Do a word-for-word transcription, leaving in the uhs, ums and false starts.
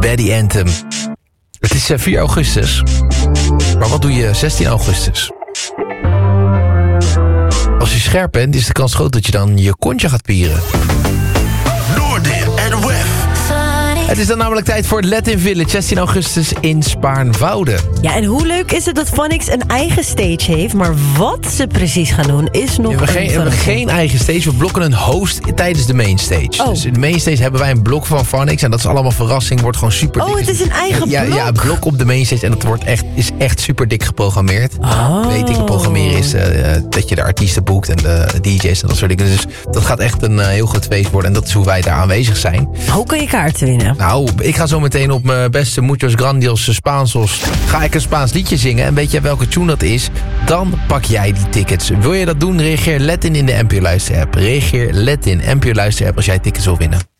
Daddy Anthem. Het is vier augustus. Maar wat doe je zestien augustus? Als je scherp bent, is de kans groot dat je dan je kontje gaat pieren. Noordin en Wef. Het is dan namelijk tijd voor het Latin Village, zestien augustus in Spaarnwoude. Ja, en hoe leuk is het dat Phonics een eigen stage heeft, maar wat ze precies gaan doen is nog We hebben, een geen, we hebben geen eigen stage, we blokken een host tijdens de mainstage. Oh. Dus in de mainstage hebben wij een blok van Phonics en dat is allemaal verrassing, wordt gewoon super dik. Oh, het is een eigen ja, blok? Ja, een blok op de mainstage en dat wordt echt, is echt super dik geprogrammeerd. Oh. Weet ik, programmeren is uh, dat je de artiesten boekt en de D J's en dat soort dingen. Dus dat gaat echt een uh, heel goed feest worden en dat is hoe wij daar aanwezig zijn. Hoe kan je kaarten winnen? Nou, ik ga zo meteen op mijn beste Muchos Grandios Spaansos ga ik een Spaans liedje zingen. En weet je welke tune dat is? Dan pak jij die tickets. Wil je dat doen? Reageer Latin in de N P O Luister app. Reageer Latin N P O Luister app als jij tickets wil winnen.